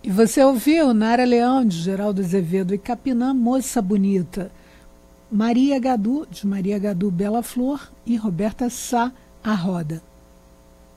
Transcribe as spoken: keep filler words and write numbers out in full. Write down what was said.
E você ouviu Nara Leão, de Geraldo Azevedo, e Capinã, Moça Bonita. Maria Gadu, de Maria Gadu Bela Flor, e Roberta Sá, A Roda.